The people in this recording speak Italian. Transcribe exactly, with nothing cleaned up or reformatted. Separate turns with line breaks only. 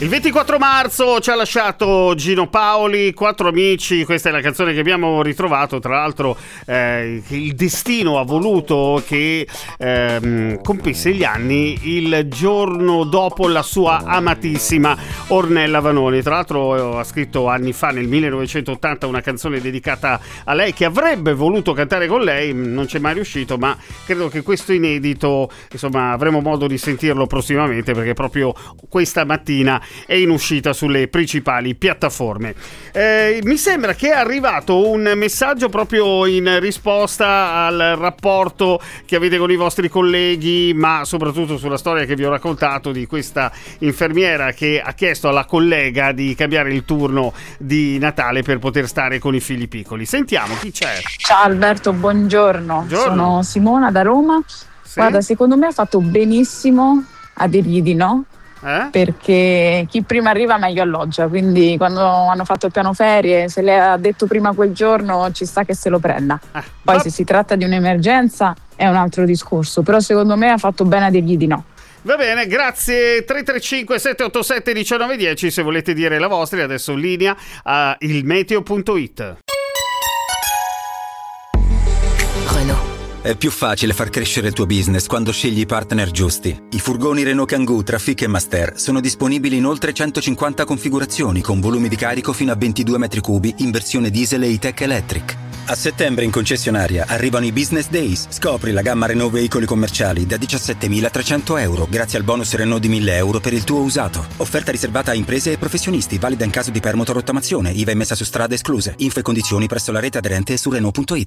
Il ventiquattro marzo ci ha lasciato Gino Paoli, Quattro amici, questa è la canzone che abbiamo ritrovato, tra l'altro eh, il destino ha voluto che eh, compisse gli anni il giorno dopo la sua amatissima Ornella Vanoni. Tra l'altro ha scritto anni fa, nel millenovecentottanta, una canzone dedicata a lei che avrebbe voluto cantare con lei, non c'è mai riuscito, ma credo che questo inedito, insomma, avremo modo di sentirlo prossimamente, perché proprio questa mattina è in uscita sulle principali piattaforme. Eh, mi sembra che è arrivato un messaggio proprio in risposta al rapporto che avete con i vostri colleghi, ma soprattutto sulla storia che vi ho raccontato di questa infermiera che ha chiesto alla collega di cambiare il turno di Natale per poter stare con i figli piccoli. Sentiamo chi c'è.
Ciao Alberto, buongiorno.
Buongiorno.
Sono Simona da Roma.
Sì?
Guarda, secondo me ha fatto benissimo a dirgli di no.
Eh?
Perché chi prima arriva meglio alloggia, quindi quando hanno fatto il piano ferie, se lei ha detto prima quel giorno, ci sta che se lo prenda.
Eh,
Poi
va-
se si tratta di un'emergenza è un altro discorso, però secondo me ha fatto bene a dirgli di no.
Va bene, grazie. Tre tre cinque sette otto sette uno nove uno zero se volete dire la vostra. Adesso in linea a ilmeteo punto it.
È più facile far crescere il tuo business quando scegli i partner giusti. I furgoni Renault Kangoo, Trafic e Master sono disponibili in oltre centocinquanta configurazioni con volumi di carico fino a ventidue metri cubi in versione diesel e E-Tech Electric. A settembre in concessionaria arrivano i Business Days. Scopri la gamma Renault veicoli commerciali da diciassettemilatrecento euro grazie al bonus Renault di mille euro per il tuo usato. Offerta riservata a imprese e professionisti, valida in caso di permuta o rottamazione, I V A emessa su strade escluse. Info e condizioni presso la rete aderente e su Renault punto it.